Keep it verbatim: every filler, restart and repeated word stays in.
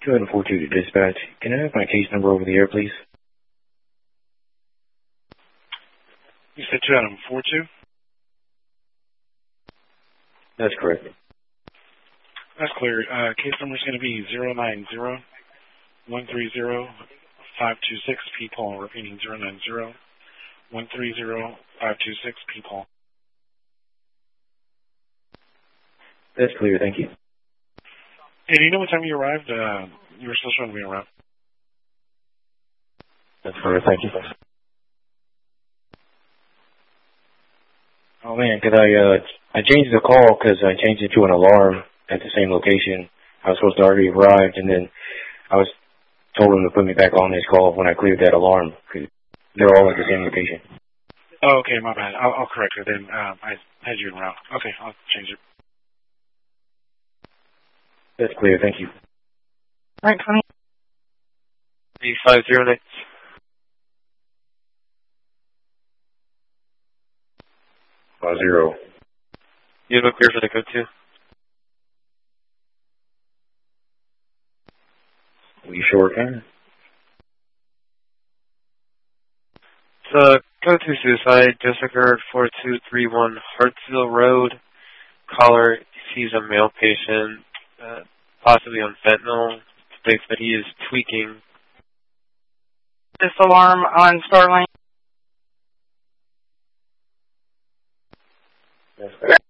two item four two to dispatch. Can I have my case number over the air, please? You said two item four two? That's correct. That's clear. Uh, case number is going to be zero nine zero one three zero five two six P. Paul. Repeating zero nine zero one three zero five two six P. Paul. That's clear. Thank you. Hey, do you know what time you arrived? Uh, you were still showing me around. That's clear. Thank you. Oh man, cause I uh I changed the call because I changed it to an alarm at the same location. I was supposed to already arrived, and then I was told them to put me back on this call when I cleared that alarm. Cause they're all at the same location. Oh, okay, my bad. I'll, I'll correct it then. Um, I had you en route. Okay, I'll change it. That's clear. Thank you. Right, Connie? three five zero next. Five zero. You have a clear for the code two? We sure can. So, code two suicide just occurred four two three one Hartsville Road. Caller sees a male patient, uh, possibly on fentanyl, states that he is tweaking. This alarm on Starlink. That's correct.